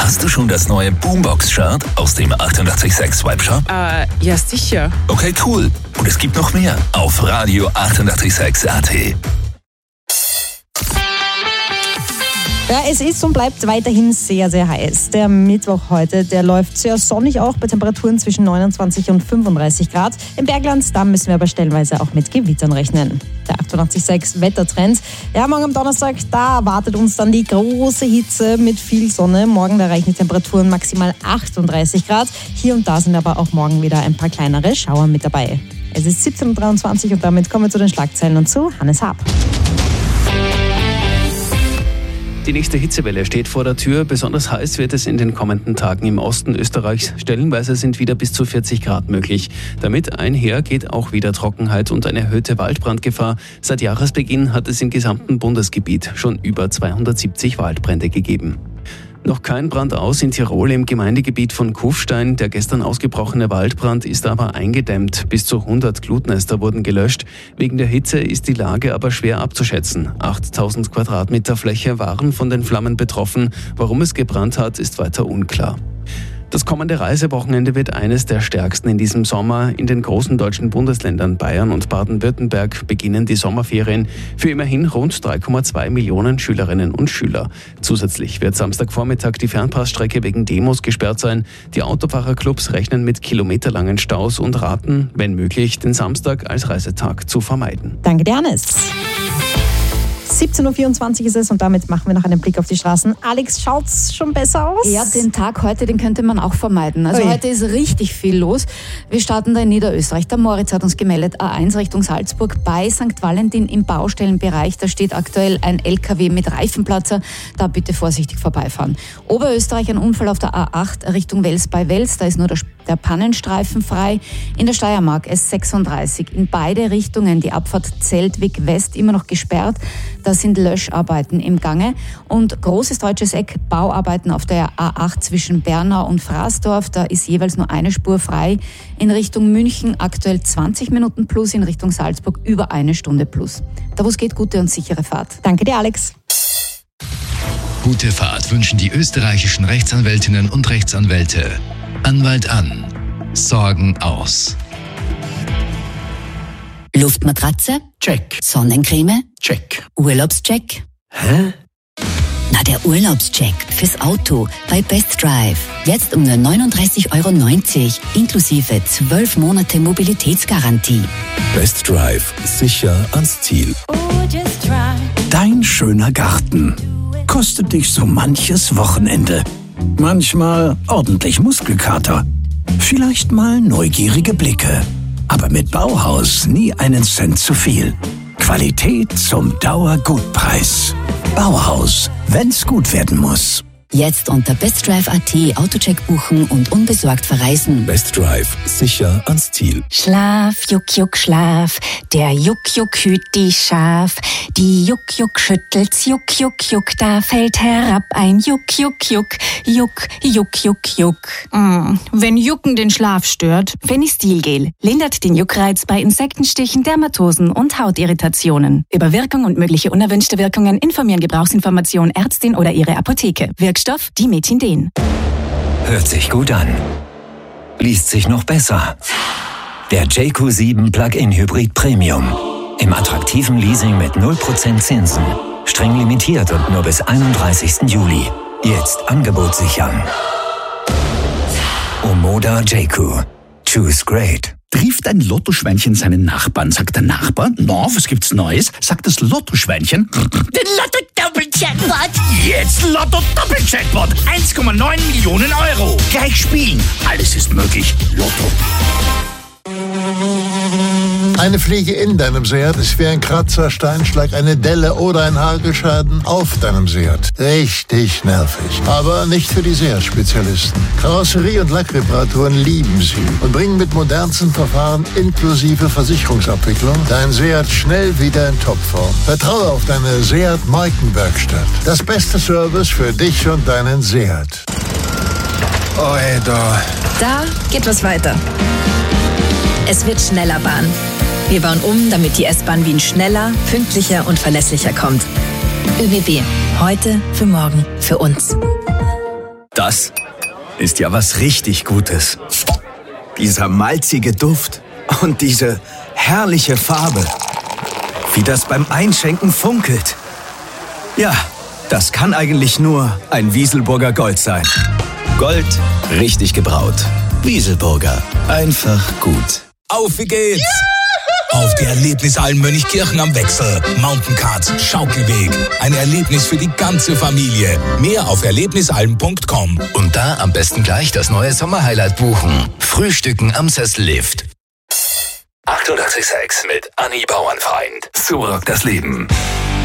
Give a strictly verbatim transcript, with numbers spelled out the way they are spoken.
Hast du schon das neue Boombox-Shirt aus dem achtundachtzig Komma sechs Webshop? Äh, ja sicher. Okay, cool. Und es gibt noch mehr auf Radio achtundachtzig Komma sechs A T. Ja, es ist und bleibt weiterhin sehr, sehr heiß. Der Mittwoch heute, der läuft sehr sonnig auch bei Temperaturen zwischen neunundzwanzig und fünfunddreißig Grad. Im Bergland, da müssen wir aber stellenweise auch mit Gewittern rechnen. Der achtundachtzig Komma sechs Wettertrend. Ja, morgen am Donnerstag, da erwartet uns dann die große Hitze mit viel Sonne. Morgen erreichen die Temperaturen maximal achtunddreißig Grad. Hier und da sind aber auch morgen wieder ein paar kleinere Schauer mit dabei. Es ist siebzehn Uhr dreiundzwanzig und damit kommen wir zu den Schlagzeilen und zu Hannes Haab. Die nächste Hitzewelle steht vor der Tür. Besonders heiß wird es in den kommenden Tagen im Osten Österreichs. Stellenweise sind wieder bis zu vierzig Grad möglich. Damit einher geht auch wieder Trockenheit und eine erhöhte Waldbrandgefahr. Seit Jahresbeginn hat es im gesamten Bundesgebiet schon über zweihundertsiebzig Waldbrände gegeben. Noch kein Brand aus in Tirol im Gemeindegebiet von Kufstein. Der gestern ausgebrochene Waldbrand ist aber eingedämmt. Bis zu hundert Glutnester wurden gelöscht. Wegen der Hitze ist die Lage aber schwer abzuschätzen. achttausend Quadratmeter Fläche waren von den Flammen betroffen. Warum es gebrannt hat, ist weiter unklar. Das kommende Reisewochenende wird eines der stärksten in diesem Sommer. In den großen deutschen Bundesländern Bayern und Baden-Württemberg beginnen die Sommerferien für immerhin rund drei Komma zwei Millionen Schülerinnen und Schüler. Zusätzlich wird Samstagvormittag die Fernpassstrecke wegen Demos gesperrt sein. Die Autofahrerclubs rechnen mit kilometerlangen Staus und raten, wenn möglich, den Samstag als Reisetag zu vermeiden. Danke dir, Hannes. siebzehn Uhr vierundzwanzig ist es und damit machen wir noch einen Blick auf die Straßen. Alex, schaut's schon besser aus? Ja, den Tag heute, den könnte man auch vermeiden. Also Ui. Heute ist richtig viel los. Wir starten da in Niederösterreich. Der Moritz hat uns gemeldet, A eins Richtung Salzburg bei Sankt Valentin im Baustellenbereich. Da steht aktuell ein L K W mit Reifenplatzer. Da bitte vorsichtig vorbeifahren. Oberösterreich ein Unfall auf der A acht Richtung Wels bei Wels. Da ist nur der, der Pannenstreifen frei. In der Steiermark S sechsunddreißig in beide Richtungen die Abfahrt Zeltweg West immer noch gesperrt. Da sind Löscharbeiten im Gange. Und großes deutsches Eck, Bauarbeiten auf der A acht zwischen Bernau und Fraßdorf. Da ist jeweils nur eine Spur frei. In Richtung München aktuell zwanzig Minuten plus, in Richtung Salzburg über eine Stunde plus. Da wo es geht, gute und sichere Fahrt. Danke dir, Alex. Gute Fahrt wünschen die österreichischen Rechtsanwältinnen und Rechtsanwälte. Anwalt an. Sorgen aus. Luftmatratze? Check. Sonnencreme? Check. Urlaubscheck? Hä? Na, der Urlaubscheck fürs Auto bei Best Drive. Jetzt um nur neununddreißig Euro neunzig inklusive zwölf Monate Mobilitätsgarantie. Best Drive. Sicher ans Ziel. Dein schöner Garten kostet dich so manches Wochenende. Manchmal ordentlich Muskelkater. Vielleicht mal neugierige Blicke. Aber mit Bauhaus nie einen Cent zu viel. Qualität zum Dauergutpreis. Bauhaus, wenn's gut werden muss. Jetzt unter bestdrive punkt at Autocheck buchen und unbesorgt verreisen. Best Drive. Sicher ans Ziel. Schlaf, Juck, Juck, Schlaf. Der Juck, Juck hüt die Schaf. Die Juck, Juck schüttelt's, Juck, Juck, Juck. Da fällt herab ein Juck, Juck, Juck. Juck, Juck, Juck, Juck. Mm, wenn Jucken den Schlaf stört, Fenistilgel lindert den Juckreiz bei Insektenstichen, Dermatosen und Hautirritationen. Über Wirkung und mögliche unerwünschte Wirkungen informieren Gebrauchsinformation Ärztin oder ihre Apotheke. Wirkstoff Dimethinden. Hört sich gut an. Liest sich noch besser. Der J Q sieben Plug-in Hybrid Premium. Im attraktiven Leasing mit null Prozent Zinsen. Streng limitiert und nur bis einunddreißigsten Juli. Jetzt Angebot sichern. Omoda J Q. Choose great. Trifft ein Lottoschweinchen seinen Nachbarn, sagt der Nachbar, na, was gibt's Neues? Sagt das Lottoschweinchen, den Lotto-Doppel-Jackpot. Jetzt Lotto-Doppel-Jackpot, eins Komma neun Millionen Euro. Gleich spielen, alles ist möglich. Lotto. Eine Fliege in deinem Seat ist wie ein Kratzer, Steinschlag, eine Delle oder ein Hagelschaden auf deinem Seat. Richtig nervig. Aber nicht für die Seat-Spezialisten. Karosserie- und Lackreparaturen lieben sie und bringen mit modernsten Verfahren inklusive Versicherungsabwicklung dein Seat schnell wieder in Topform. Vertraue auf deine Seat-Markenwerkstatt. Das beste Service für dich und deinen Seat. Oh, ey, da. Da geht was weiter. Es wird schneller Bahn. Wir bauen um, damit die S-Bahn Wien schneller, pünktlicher und verlässlicher kommt. ÖBB. Heute, für morgen, für uns. Das ist ja was richtig Gutes. Dieser malzige Duft und diese herrliche Farbe. Wie das beim Einschenken funkelt. Ja, das kann eigentlich nur ein Wieselburger Gold sein. Gold, richtig gebraut. Wieselburger, einfach gut. Auf, wie geht's? Auf die Erlebnisalm Mönchkirchen am Wechsel. Mountaincards, Schaukelweg. Ein Erlebnis für die ganze Familie. Mehr auf erlebnisalm punkt com. Und da am besten gleich das neue Sommerhighlight buchen. Frühstücken am Sessellift. achtundachtzig Komma sechs mit Anni Bauernfeind. So rockt das Leben.